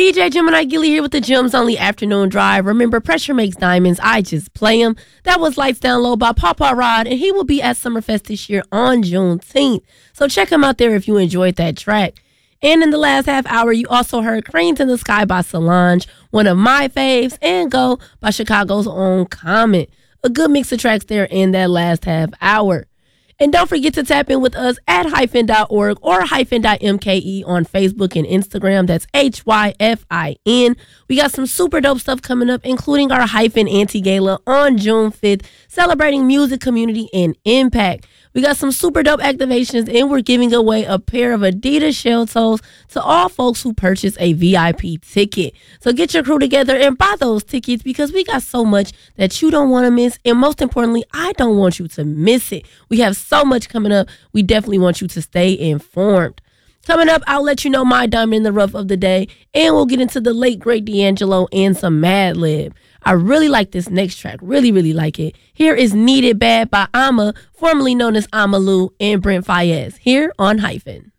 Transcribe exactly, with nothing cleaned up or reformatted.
D J Gemini Gilly here with the Gems Only Afternoon Drive. Remember, pressure makes diamonds. I just play them. That was Lights Down Low by Papa Rod, and he will be at Summerfest this year on Juneteenth. So check him out there if you enjoyed that track. And in the last half hour, you also heard Cranes in the Sky by Solange, one of my faves, and Go by Chicago's own Common. A good mix of tracks there in that last half hour. And don't forget to tap in with us at hyphen dot org or hyphen dot M K E on Facebook and Instagram. That's H Y F I N. We got some super dope stuff coming up, including our Hyphen Anti-Gala on June fifth, celebrating music, community, and impact. We got some super dope activations, and we're giving away a pair of Adidas shell toes to all folks who purchase a V I P ticket. So get your crew together and buy those tickets because we got so much that you don't want to miss. And most importantly, I don't want you to miss it. We have so much coming up. We definitely want you to stay informed. Coming up, I'll let you know my diamond in the rough of the day, and we'll get into the late, great D'Angelo and some Mad Lib. I really like this next track. Really, really like it. Here is Need It Bad by Ama, formerly known as Amalu, and Brent Fayez, here on Hyphen.